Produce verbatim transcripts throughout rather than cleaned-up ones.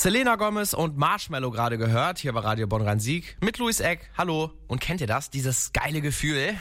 Selena Gomez und Marshmello gerade gehört, hier bei Radio Bonn-Rhein-Sieg mit Louis Eck. Hallo. Und kennt ihr das? Dieses geile Gefühl?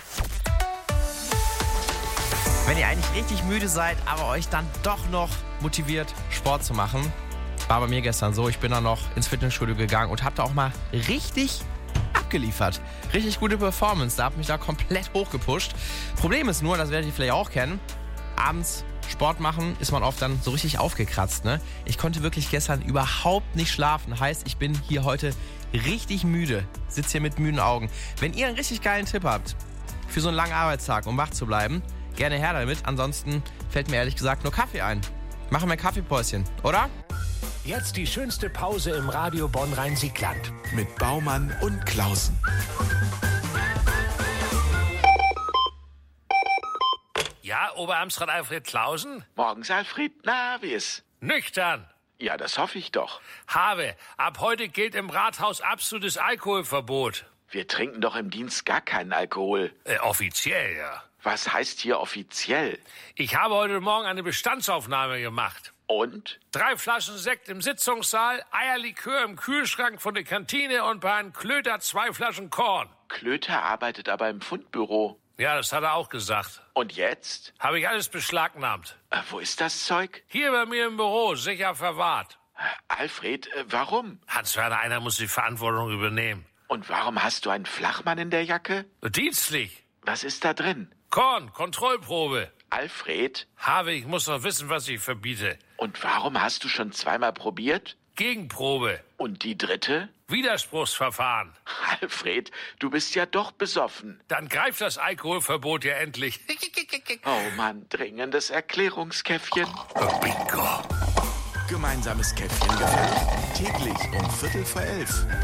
Wenn ihr eigentlich richtig müde seid, aber euch dann doch noch motiviert, Sport zu machen. War bei mir gestern so, ich bin dann noch ins Fitnessstudio gegangen und hab da auch mal richtig abgeliefert. Richtig gute Performance, da hab mich da komplett hochgepusht. Problem ist nur, das werdet ihr vielleicht auch kennen, abends Sport machen, ist man oft dann so richtig aufgekratzt, ne? Ich konnte wirklich gestern überhaupt nicht schlafen. Heißt, ich bin hier heute richtig müde. Sitze hier mit müden Augen. Wenn ihr einen richtig geilen Tipp habt für so einen langen Arbeitstag, um wach zu bleiben, gerne her damit. Ansonsten fällt mir ehrlich gesagt nur Kaffee ein. Machen wir ein Kaffeepäuschen, oder? Jetzt die schönste Pause im Radio Bonn-Rhein-Sieg-Land. Mit Baumann und Klausen. Ja, Oberamtsrat Alfred Klausen? Morgens, Alfred. Na, wie ist? Nüchtern. Ja, das hoffe ich doch. Habe, ab heute gilt im Rathaus absolutes Alkoholverbot. Wir trinken doch im Dienst gar keinen Alkohol. Äh, offiziell, ja. Was heißt hier offiziell? Ich habe heute Morgen eine Bestandsaufnahme gemacht. Und? Drei Flaschen Sekt im Sitzungssaal, Eierlikör im Kühlschrank von der Kantine und bei einem Klöter zwei Flaschen Korn. Klöter arbeitet aber im Fundbüro. Ja, das hat er auch gesagt. Und jetzt? Habe ich alles beschlagnahmt. Äh, wo ist das Zeug? Hier bei mir im Büro, sicher verwahrt. Äh, Alfred, äh, warum? Hans-Werner, einer muss die Verantwortung übernehmen. Und warum hast du einen Flachmann in der Jacke? Dienstlich. Was ist da drin? Korn, Kontrollprobe. Alfred? Habe, ich muss doch wissen, was ich verbiete. Und warum hast du schon zweimal probiert? Gegenprobe. Und die dritte? Widerspruchsverfahren. Alfred, du bist ja doch besoffen. Dann greift das Alkoholverbot ja endlich. Oh Mann, dringendes Erklärungskäffchen. Bingo. Gemeinsames Käffchen gefällt täglich um Viertel vor elf.